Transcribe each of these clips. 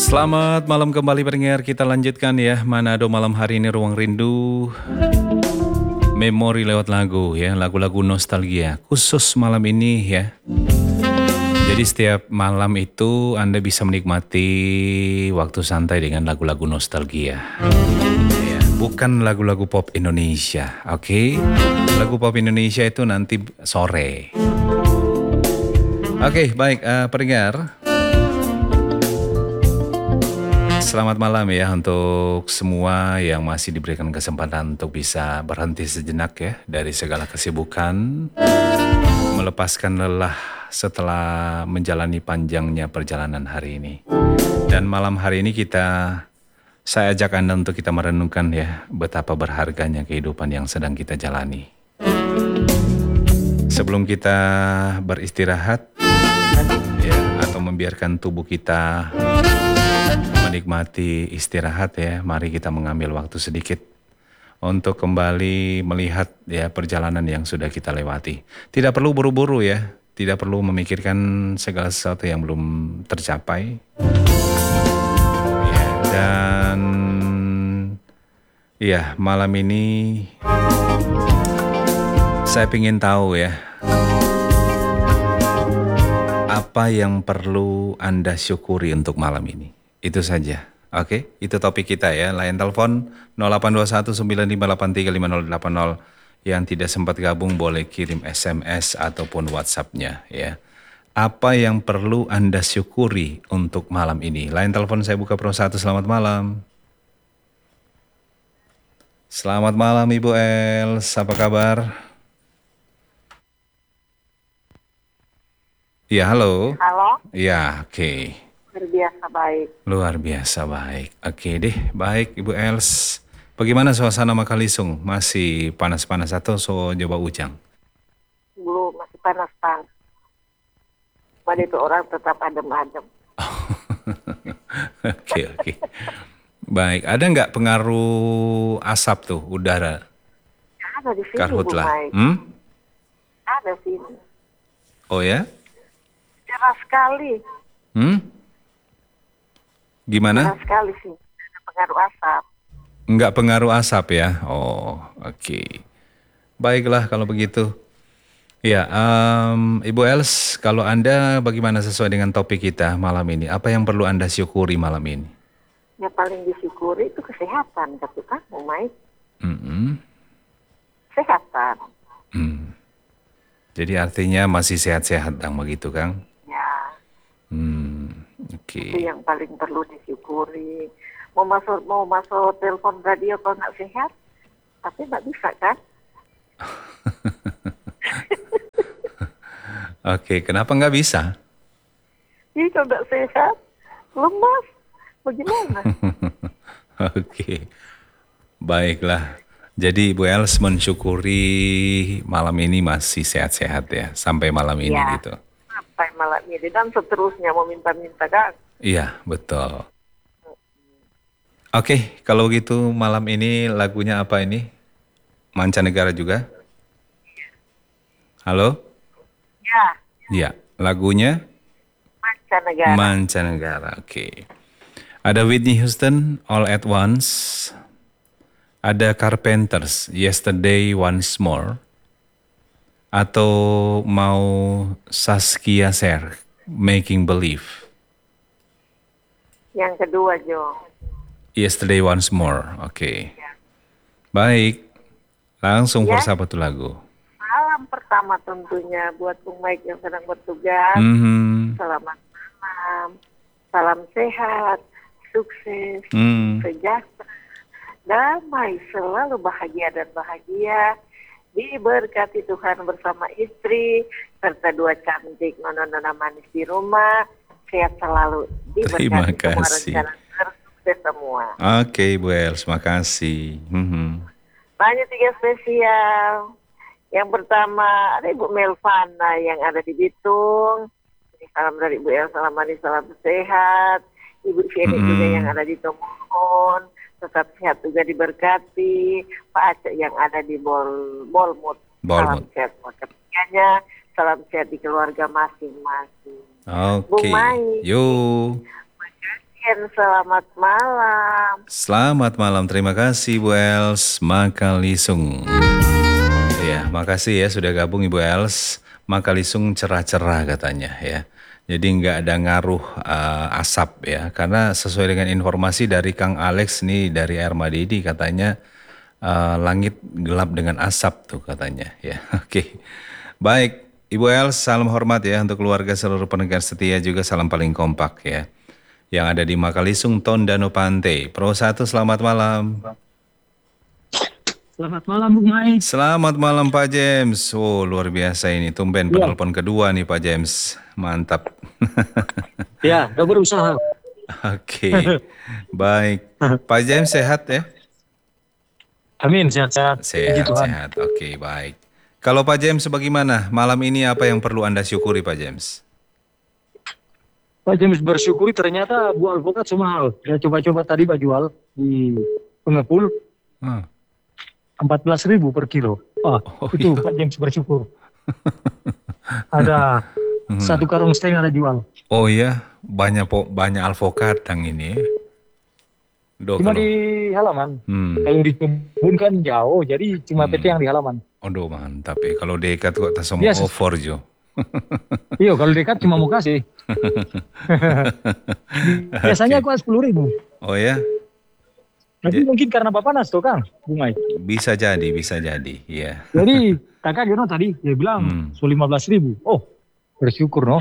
Selamat malam kembali pendengar, kita lanjutkan ya Manado malam hari ini Ruang Rindu Memori lewat lagu ya, lagu-lagu nostalgia khusus malam ini ya. Jadi setiap malam itu Anda bisa menikmati waktu santai dengan lagu-lagu nostalgia ya, bukan lagu-lagu pop Indonesia, oke? Lagu pop Indonesia itu nanti sore. Oke, baik pendengar. Selamat malam ya untuk semua yang masih diberikan kesempatan untuk bisa berhenti sejenak ya dari segala kesibukan, melepaskan lelah setelah menjalani panjangnya perjalanan hari ini. Dan malam hari ini saya ajak Anda untuk kita merenungkan ya betapa berharganya kehidupan yang sedang kita jalani. Sebelum kita beristirahat ya, atau membiarkan tubuh kita menikmati istirahat ya, mari kita mengambil waktu sedikit untuk kembali melihat ya perjalanan yang sudah kita lewati. Tidak perlu buru-buru ya, tidak perlu memikirkan segala sesuatu yang belum tercapai. Ya, dan ya malam ini saya ingin tahu ya, apa yang perlu Anda syukuri untuk malam ini. Itu saja. Oke, itu topik kita ya. Line telepon 082195835080. Yang tidak sempat gabung boleh kirim SMS ataupun WhatsApp-nya ya. Apa yang perlu Anda syukuri untuk malam ini? Line telepon saya buka pro 1. Selamat malam. Selamat malam Ibu Els, apa kabar? Ya, halo. Halo, Ya, oke. berbiasa baik. Luar biasa baik. Oke deh, baik Ibu Els. Bagaimana suasana Makalisung? Masih panas-panas atau coba ujang? Belum, masih panas-panas. Pada itu orang tetap adem-adem. Oke. Baik, ada nggak pengaruh asap tuh, udara? Ada di sini, Bu Karhutlah. Mike. Ada sini. Oh ya? Cerah sekali. Gimana? Cerah sekali sih. Ada pengaruh asap. Nggak pengaruh asap ya? Oh, oke. Baiklah kalau begitu. Ya, Ibu Els, kalau Anda bagaimana sesuai dengan topik kita malam ini? Apa yang perlu Anda syukuri malam ini? Yang paling disyukuri itu kesehatan, kata kamu, Mike. Kesehatan. Jadi artinya masih sehat-sehat, Kang, begitu, Kang? Ya, Oke. itu yang paling perlu disyukuri. Mau masuk telepon radio kalau nggak sehat, tapi nggak bisa kan? Oke, kenapa nggak bisa? Ini kalau nggak sehat, lemas. Bagaimana? Oke, baiklah. Jadi Ibu Els mensyukuri malam ini masih sehat-sehat ya, sampai malam ini Ya. gitu. Sampai malam ini dan seterusnya mau minta-minta kan? Iya, betul. Oke, kalau gitu malam ini lagunya apa ini? Mancanegara juga? Halo? Ya, Iya, lagunya mancanegara. Mancanegara, oke. Ada Whitney Houston, All at Once. Ada Carpenters, Yesterday Once More. Atau mau Saskia Sher, Making Believe. Yang kedua, Jo. Yesterday Once More, oke. Baik, langsung Ya. persapa tuh lagu. Salam pertama tentunya buat Bung Mike yang sedang bertugas. Selamat malam. Salam sehat, sukses, sejahtera, damai, selalu bahagia dan bahagia. Diberkati Tuhan bersama istri, serta dua cantik nona-nona manis di rumah. Sehat selalu. Terima Diberkati semua kasih. rencana sukses semua. Oke, Bu Els, makasih. Banyak 3 spesial. Yang pertama ada Ibu Melvana yang ada di Bitung. Ini salam dari Ibu El, salam manis, salam sehat. Ibu Feni juga yang ada di Tomohon. Tetap sehat juga diberkati. Pak Aceh yang ada di Bolmut. Salam sehat buat ketiganya. Salam sehat di keluarga masing-masing. Oke. Bung Mai. Yuk. Makasih Selamat malam. Selamat malam, terima kasih Bu Els Makalisung. Ya, makasih ya sudah gabung Ibu Els. Makalisung cerah-cerah katanya ya. Jadi nggak ada ngaruh asap ya. Karena sesuai dengan informasi dari Kang Alex nih dari Air Madidi katanya langit gelap dengan asap tuh katanya ya. Oke. Baik, Ibu Els salam hormat ya untuk keluarga seluruh pendengar setia juga salam paling kompak ya. Yang ada di Makalisung, Tondano Pantai. Pro 1 selamat malam. Selamat malam Bung Mai. Selamat malam Pak James. Oh luar biasa ini, tumben penelpon kedua nih Pak James. Mantap. Ya, udah berusaha. Oke, baik. Pak James sehat ya? Amin, sehat-sehat. Sehat. Oke, baik. Kalau Pak James bagaimana? Malam ini apa yang perlu Anda syukuri Pak James? Pak James bersyukuri ternyata buah alpukat semahal. Saya coba-coba tadi Pak jual di pengepul 14.000 per kilo. Itu iya. Pak James bersyukur. Ada 1 karung setengah ada jual. Oh iya, banyak alpukat yang ini. Cuma di halaman. Kalau di kebun kan jauh, jadi cuma PT yang di halaman. Aduh mantap ya. Kalau dekat kok tak semua over Jo. Iya, kalau dekat cuma mau kasih. Biasanya aku 10.000. Oh ya? Tapi mungkin karena panas tuh Kang, Bung Mai. Bisa jadi, ya. Jadi kakak Jono tadi dia bilang 15.000. Oh, bersyukur no.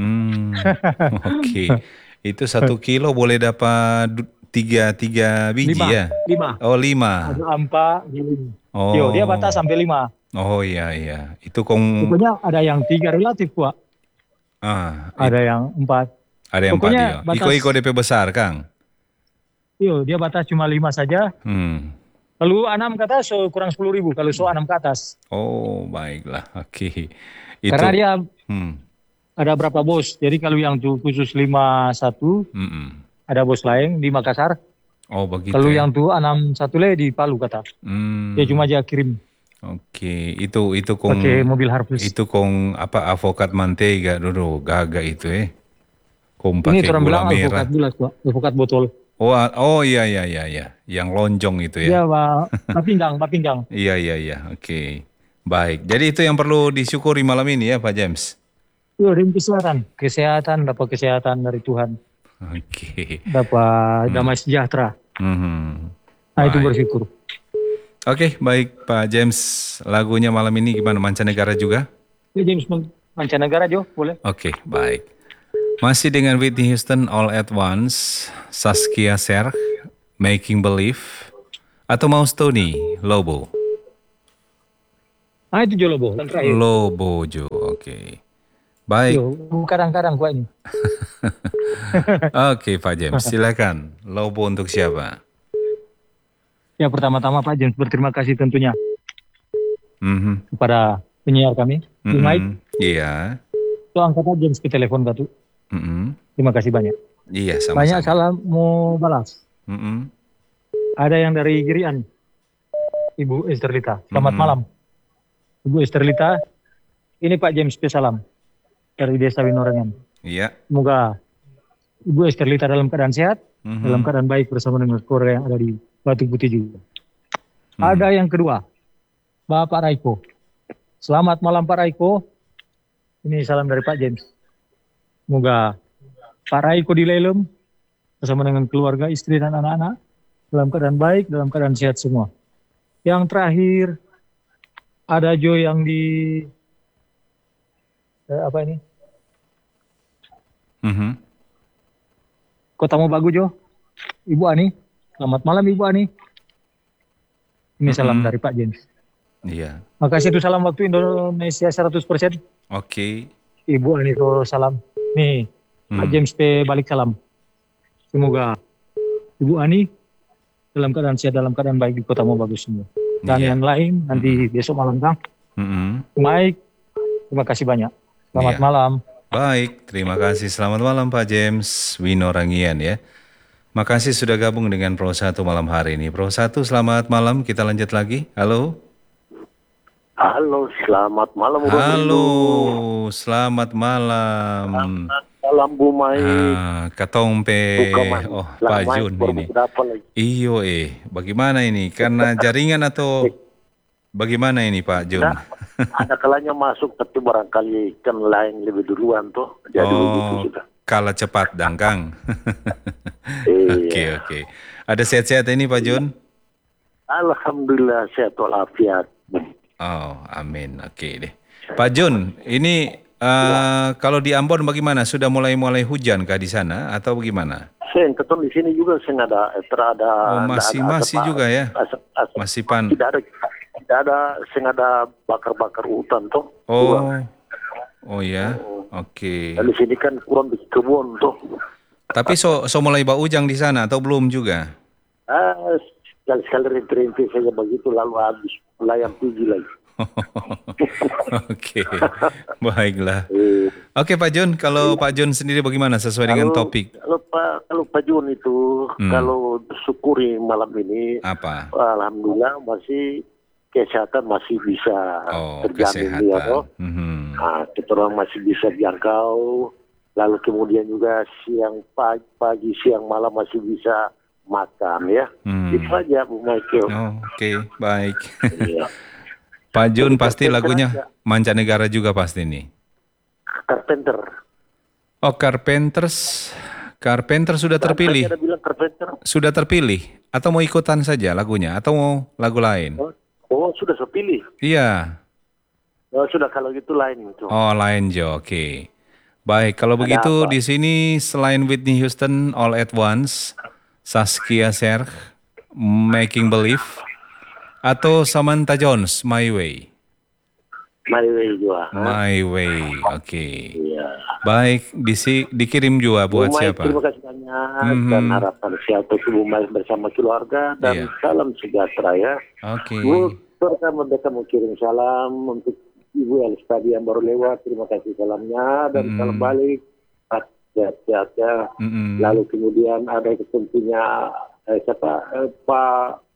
Oke. Itu 1 kilo boleh dapat 3 biji 5, ya? 5. Oh 5. Ada 4. Oh. Dia batas sampai 5. Oh iya. Itu pokoknya ada yang 3 relatif Pak. Ada yang 4. Ada yang 4 ya. Iko DP besar Kang. Iya, dia batas cuma 5 saja. Lalu 6 ke atas kurang 10.000 kalau 6 ke atas. Oh baiklah, oke. Karena dia ada berapa bos. Jadi kalau yang tuh khusus 51 ada bos lain di Makassar. Oh begitu. Kalau yang tuh 61 le di Palu kata. Dia cuma aja kirim. Oke, itu kong pakai mobil harvest. Itu kong apa avokat mantega dulu gaga itu Kong pakai gula merah. Avokat botol. Oh iya. Yang lonjong itu ya. Iya, Pak pinggang. Iya. Oke. Baik. Jadi itu yang perlu disyukuri malam ini ya Pak James. Iya, dan kesehatan, dapat kesehatan dari Tuhan. Oke. Dapat damai sejahtera. Nah, itu bersyukur. Oke, baik Pak James. Lagunya malam ini gimana? Mancanegara juga? Ya, James mancanegara Jo, boleh. Oke, baik. Masih dengan Whitney Houston, All at Once, Saskia Serh, Making Believe, atau mau Stony, Lobo? Itu Jo Lobo, yang terakhir. Lobo Jo, oke. Baik. Jo, kadang-kadang gua ini. Oke Pak James, silakan. Lobo untuk siapa? Ya pertama-tama Pak James berterima kasih tentunya kepada penyiar kami, Mike. Iya. Itu angkat aja James ke telepon Batu. Terima kasih banyak. Iya sama-sama. Banyak salam mau balas. Ada yang dari Girian, Ibu Esterlita. Selamat malam, Ibu Esterlita. Ini Pak James salam dari Desa Winorengan. Iya. Semoga Ibu Esterlita dalam keadaan sehat, dalam keadaan baik bersama dengan keluarga yang ada di Batu Putih juga. Ada yang kedua, Bapak Raiko. Selamat malam Pak Raiko. Ini salam dari Pak James. Semoga Pak Raiko di Lelem bersama dengan keluarga, istri dan anak-anak dalam keadaan baik, dalam keadaan sehat semua. Yang terakhir ada Jo yang di apa ini? Kota Mobagu Jo. Ibu Ani. Selamat malam Ibu Ani. Ini salam dari Pak James. Iya. Makasih itu salam waktu Indonesia 100%. Oke. Ibu Ani itu salam. Nih, Pak James balik salam. Semoga Ibu Ani dalam keadaan sehat, dalam keadaan baik di Kota Mobagu semua. Dan yang lain nanti besok malam Kang. Mike, terima kasih banyak. Selamat malam. Baik, terima kasih. Selamat malam Pak James Winorangian ya. Makasih sudah gabung dengan Pro 1 malam hari ini. Pro 1 selamat malam, kita lanjut lagi. Halo. Halo, selamat malam. Halo, selamat malam. Salam Bumai. Katong pe, Pak Jun ini. Iyo bagaimana ini? Karena jaringan atau bagaimana ini Pak Jun? Ada kalanya masuk tapi barangkali kan lain lebih duluan tuh. Jadi begitu sudah. Kalah cepat Kang. Oke. Ada sehat-sehat ini Pak Jun? Alhamdulillah sehat walafiat. Oh, amin. Oke deh. Pak Jun, ini kalau di Ambon bagaimana? Sudah mulai hujan kah di sana atau bagaimana? Keton di sini juga terada. Masih juga ya. Masih pan. Tidak ada bakar hutan tuh. Oh ya. Oke. Dan di sini kan kurang di kebun tuh. Tapi so mulai bau ujang di sana atau belum juga? Sekali-sekali rinti-rinti saja begitu lalu habis melayang tinggi lagi. Oke, baiklah. Oke Pak Jun, kalau Pak Jun sendiri bagaimana sesuai dengan topik? Kalau Pak Jun itu, kalau syukuri malam ini, apa? Alhamdulillah masih kesehatan masih bisa terjamin ya, kita orang masih bisa jangkau. Lalu kemudian juga pagi, siang, malam masih bisa makan ya. Itu saja Bu Michael. Oke, baik. Iya. Pak Jun pasti lagunya mancanegara juga pasti nih. Carpenter. Oh, Carpenter sudah terpilih. Sudah terpilih atau mau ikutan saja lagunya atau mau lagu lain? Sudah terpilih. Iya. Sudah kalau gitu lain itu. Lain Jo. Oke. Baik, kalau begitu di sini selain Whitney Houston All at Once, Saskia Serg Making Believe, atau Samantha Jones, My Way? My Way juga. My Way, oke. Iya. Baik, dikirim juga buat siapa? Terima kasih banyak dan harapan sehat untuk Bumai bersama keluarga dan salam sejahtera ya. Oke. Mereka mau kirim salam untuk Ibu Elis tadi yang baru lewat. Terima kasih salamnya dan salam balik. Sehat-sehat ya. Lalu kemudian ada tentunya Pak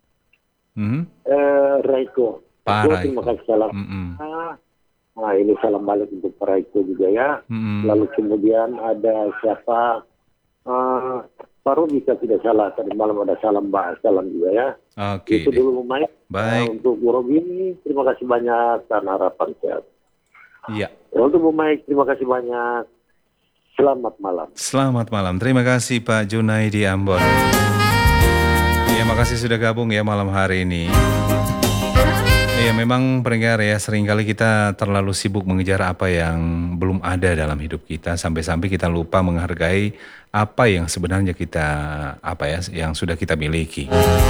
Raiko. Terima kasih salam. Nah ini salam balik untuk Pak Raiko juga ya. Lalu kemudian ada siapa? Pak Robi tidak salah. Tadi malam ada salam juga ya. Oke. Itu dulu Mike. Baik. Untuk Bu Robi terima kasih banyak karena harapan sehat. Iya. Untuk Bu Mike terima kasih banyak. Selamat malam. Selamat malam. Terima kasih Pak Junai di Ambon. Ya, makasih sudah gabung ya malam hari ini. Ya, memang pendengar ya, seringkali kita terlalu sibuk mengejar apa yang belum ada dalam hidup kita sampai-sampai kita lupa menghargai apa yang sebenarnya yang sudah kita miliki.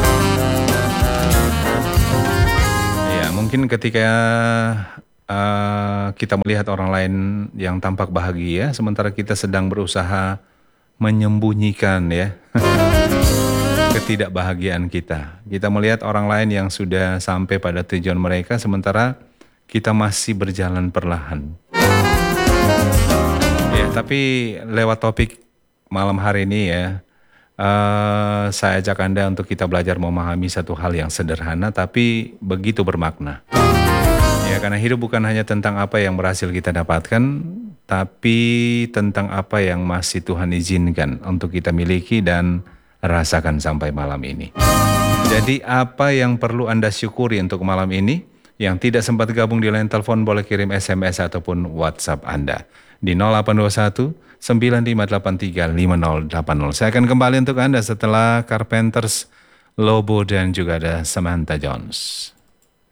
Ya, mungkin ketika kita melihat orang lain yang tampak bahagia, sementara kita sedang berusaha menyembunyikan ya ketidakbahagiaan kita. Kita melihat orang lain yang sudah sampai pada tujuan mereka, sementara kita masih berjalan perlahan. Ya, tapi lewat topik malam hari ini ya, saya ajak Anda untuk kita belajar memahami satu hal yang sederhana tapi begitu bermakna. Ya, karena hidup bukan hanya tentang apa yang berhasil kita dapatkan, tapi tentang apa yang masih Tuhan izinkan untuk kita miliki dan rasakan sampai malam ini. Jadi apa yang perlu Anda syukuri untuk malam ini? Yang tidak sempat gabung di line telepon boleh kirim SMS ataupun WhatsApp Anda di 0821 9583 5080. Saya akan kembali untuk Anda setelah Carpenters, Lobo dan juga ada Samantha Jones.